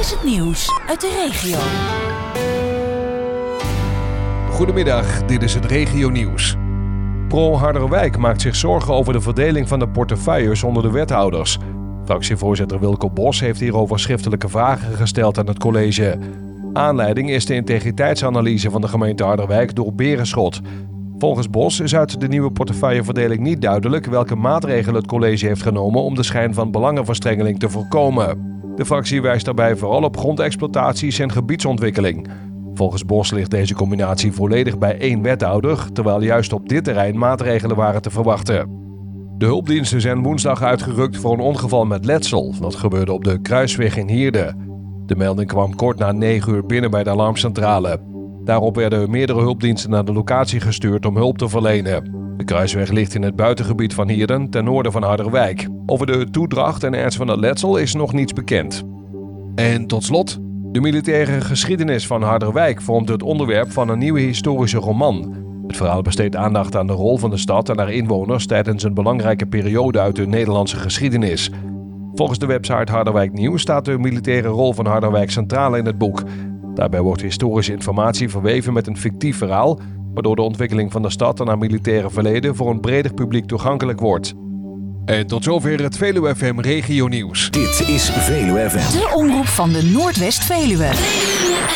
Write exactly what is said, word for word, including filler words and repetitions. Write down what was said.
is het nieuws uit de regio. Goedemiddag, dit is het regionieuws. Pro Harderwijk maakt zich zorgen over de verdeling van de portefeuilles onder de wethouders. Fractievoorzitter Wilco Bos heeft hierover schriftelijke vragen gesteld aan het college. Aanleiding is de integriteitsanalyse van de gemeente Harderwijk door Berenschot. Volgens Bos is uit de nieuwe portefeuilleverdeling niet duidelijk welke maatregelen het college heeft genomen om de schijn van belangenverstrengeling te voorkomen. De fractie wijst daarbij vooral op grondexploitaties en gebiedsontwikkeling. Volgens Bos ligt deze combinatie volledig bij één wethouder, terwijl juist op dit terrein maatregelen waren te verwachten. De hulpdiensten zijn woensdag uitgerukt voor een ongeval met letsel. Dat gebeurde op de Kruisweg in Hierde. De melding kwam kort na negen uur binnen bij de alarmcentrale. Daarop werden meerdere hulpdiensten naar de locatie gestuurd om hulp te verlenen. De Kruisweg ligt in het buitengebied van Hierden, ten noorden van Harderwijk. Over de toedracht en ernst van het letsel is nog niets bekend. En tot slot, de militaire geschiedenis van Harderwijk vormt het onderwerp van een nieuwe historische roman. Het verhaal besteedt aandacht aan de rol van de stad en haar inwoners tijdens een belangrijke periode uit de Nederlandse geschiedenis. Volgens de website Harderwijk Nieuws staat de militaire rol van Harderwijk centraal in het boek. Daarbij wordt historische informatie verweven met een fictief verhaal, waardoor de ontwikkeling van de stad en haar militaire verleden voor een breder publiek toegankelijk wordt. En tot zover het Veluwe F M Regionieuws. Dit is Veluwe F M. De omroep van de Noordwest-Veluwe.